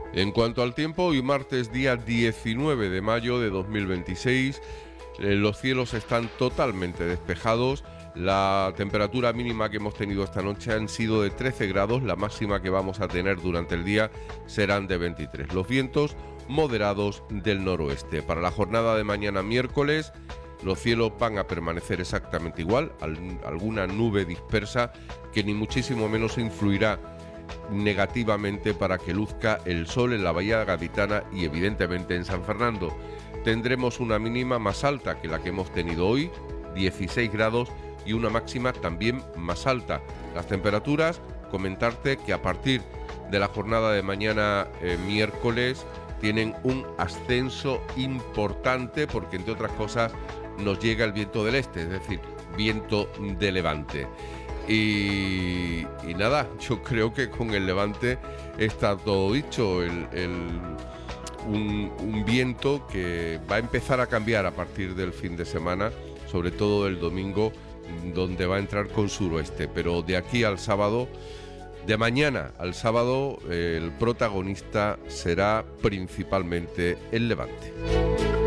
En cuanto al tiempo, hoy martes día 19 de mayo de 2026, los cielos están totalmente despejados. La temperatura mínima que hemos tenido esta noche han sido de 13 grados, la máxima que vamos a tener durante el día serán de 23. Los vientos moderados del noroeste. Para la jornada de mañana miércoles, los cielos van a permanecer exactamente igual, alguna nube dispersa que ni muchísimo menos influirá negativamente para que luzca el sol en la Bahía Gaditana y evidentemente en San Fernando. Tendremos una mínima más alta que la que hemos tenido hoy, 16 grados, y una máxima también más alta. Las temperaturas, comentarte que a partir de la jornada de mañana miércoles tienen un ascenso importante porque, entre otras cosas, nos llega el viento del este, es decir, viento de levante. Y nada, yo creo que con el levante está todo dicho. Un viento que va a empezar a cambiar a partir del fin de semana, sobre todo el domingo, donde va a entrar con suroeste. Pero de aquí al sábado, de mañana al sábado, el protagonista será principalmente el levante.